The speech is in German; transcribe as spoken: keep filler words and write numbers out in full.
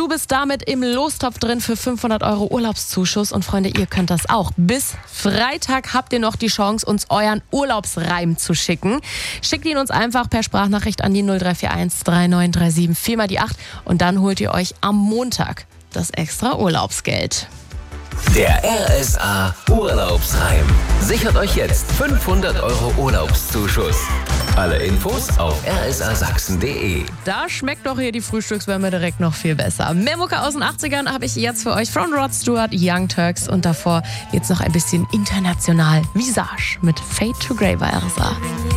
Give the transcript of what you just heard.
bist damit im Lostopf drin für fünfhundert Euro Urlaubszuschuss. Und Freunde, ihr könnt das auch. Bis Freitag habt ihr noch die Chance, uns euren Urlaubsreim zu schicken. Schickt ihn uns einfach per Sprachnachricht an die null drei vier eins drei neun drei sieben vier mal die acht und dann holt ihr euch am Montag das extra Urlaubsgeld. Der R S A Urlaubsreim. Sichert euch jetzt fünfhundert Euro Urlaubszuschuss. Alle Infos auf r s a sachsen punkt d e. Da schmeckt doch hier die Frühstückswärme direkt noch viel besser. Mehr Mucke aus den achtzigern habe ich jetzt für euch von Rod Stewart, Young Turks und davor jetzt noch ein bisschen international. Visage mit Fade to Grey bei R S A.